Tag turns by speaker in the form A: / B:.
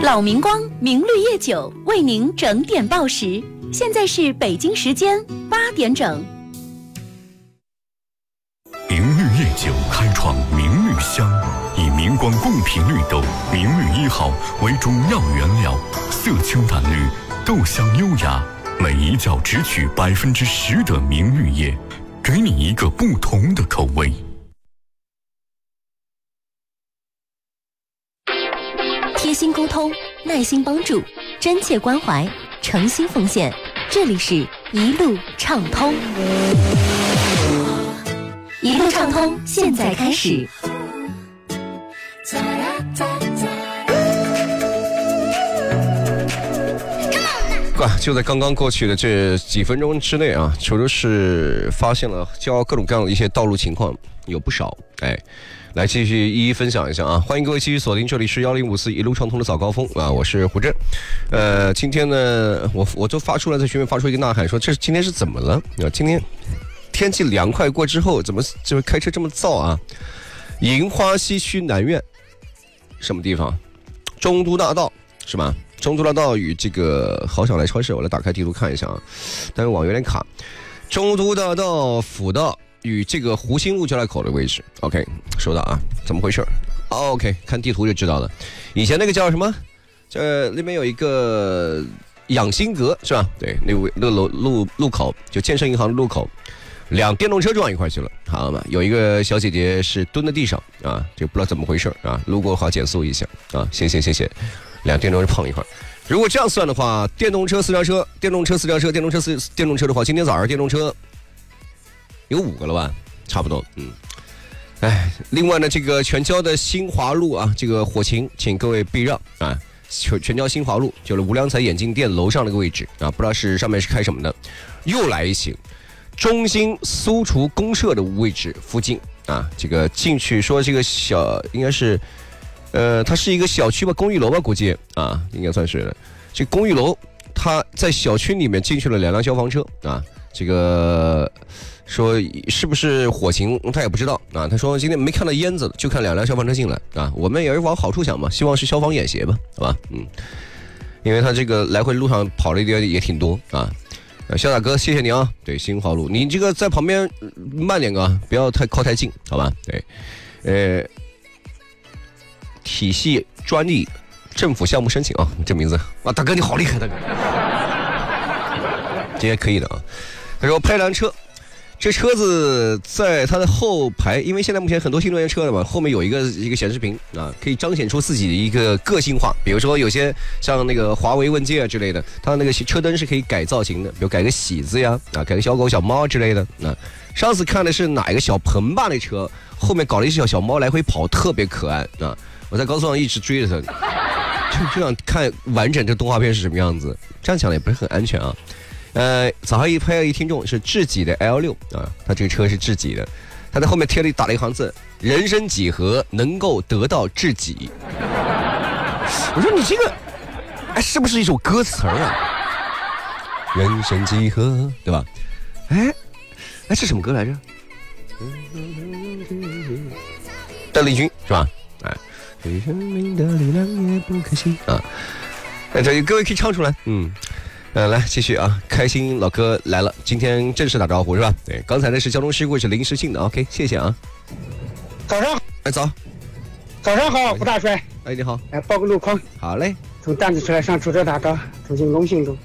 A: 老明光明绿叶酒为您整点报时，现在是北京时间8点整。
B: 明绿叶酒开创明绿香，以明光贡品绿豆明绿1号为主要原料，色清淡绿，豆香优雅，每一角只取10%的明绿叶，给你一个不同的口味。
A: 贴心沟通，耐心帮助，真切关怀，诚心奉献，这里是一路畅通。一路畅通，现在开始。
C: 就在刚刚过去的这几分钟之内啊，球州市发现了各种各样的一些道路情况，有不少。来继续一一分享一下啊！欢迎各位继续锁定，这里是1054一路畅通的早高峰啊！我是胡震。今天呢，我就发出来在群里发出一个呐喊，说今天是怎么了啊？今天天气凉快过之后，怎么就开车这么燥啊？银花西区南苑什么地方？中都大道是吧？中都大道与这个好想来超市，我来打开地图看一下啊，但是网有点卡。中都大道辅道与这个湖心路交叉口的位置 ，OK， 收到啊，怎么回事？OK， 看地图就知道了。以前那个叫什么？那边有一个养心阁是吧？对，那个路口就建设银行的路口，辆电动车撞一块去了，好嘛？有一个小姐姐是蹲在地上啊，这不知道怎么回事啊，路过的话减速一下啊，谢谢。辆电动车碰一块。如果这样算的话，电动车私家车，电动车的话，今天早上电动车有5个了吧，差不多。另外呢，这个全交的新华路啊，这个火情，请各位避让啊。全交新华路就是无良才眼镜店楼上那个位置啊，不知道是上面是开什么的，又来一起。中兴苏厨公社的位置附近啊，这个进去说这个应该是。它是一个小区吧，公寓楼吧，估计啊，应该算是的。这公寓楼，它在小区里面进去了2辆消防车啊。这个说是不是火情，他也不知道啊。他说今天没看到烟子，就看2辆消防车进来啊。我们也是往好处想嘛，希望是消防演习吧，好吧，因为他这个来回路上跑的也挺多啊。肖大哥，谢谢你啊。对，新华路，你这个在旁边慢点啊，不要靠太近，好吧？对，体系专利政府项目申请啊，这名字啊，大哥你好厉害，大哥，这也可以的啊。他说拍辆车，这车子在它的后排，因为现在目前很多新能源车的嘛，后面有一个显示屏啊，可以彰显出自己的一个个性化。比如说有些像那个华为问界啊之类的，它那个车灯是可以改造型的，比如改个喜字呀，啊，改个小狗小猫之类的。上次看的是哪一个小鹏吧，那车后面搞了一只小猫来回跑，特别可爱啊。我在高速上一直追着他，就想看完整这动画片是什么样子。这样讲也不是很安全啊。早上拍了一听众是智己的 L6啊，他这个车是智己的，他在后面打了一行字：人生几何能够得到智己。我说你这个，是不是一首歌词啊？人生几何，对吧？这什么歌来着？邓丽君是吧？对生命的力量也不可惜啊！这各位可以唱出来，来继续啊！开心老哥来了，今天正式打招呼是吧？对，刚才那是交通事故，是临时性的 ，OK， 谢谢啊。
D: 早上，早上好，胡大帅。
C: 你好，
D: 报个路况。
C: 好嘞。
D: 从担子出来上出车大道，走进龙兴路。